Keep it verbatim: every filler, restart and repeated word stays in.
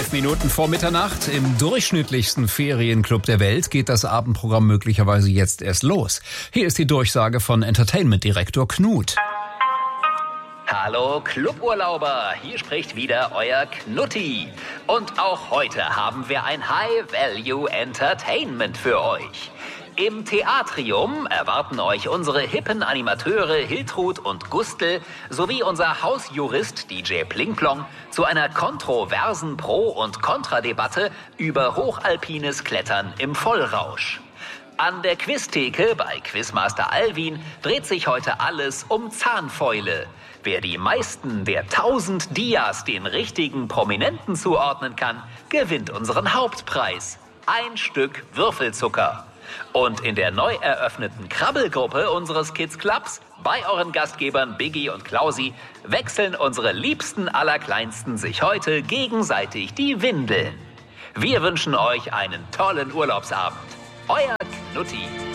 Elf Minuten vor Mitternacht. Im durchschnittlichsten Ferienclub der Welt geht das Abendprogramm möglicherweise jetzt erst los. Hier ist die Durchsage von Entertainment-Direktor Knut. Hallo Cluburlauber, hier spricht wieder euer Knutti. Und auch heute haben wir ein High-Value-Entertainment für euch. Im Theatrium erwarten euch unsere hippen Animateure Hiltrud und Gustl sowie unser Hausjurist D J Plingplong zu einer kontroversen Pro- und Kontradebatte über hochalpines Klettern im Vollrausch. An der Quiztheke bei Quizmaster Alwin dreht sich heute alles um Zahnfäule. Wer die meisten der tausend Dias den richtigen Prominenten zuordnen kann, gewinnt unseren Hauptpreis. Ein Stück Würfelzucker. Und in der neu eröffneten Krabbelgruppe unseres Kids Clubs, bei euren Gastgebern Biggie und Klausi, wechseln unsere liebsten Allerkleinsten sich heute gegenseitig die Windeln. Wir wünschen euch einen tollen Urlaubsabend. Euer Knutti.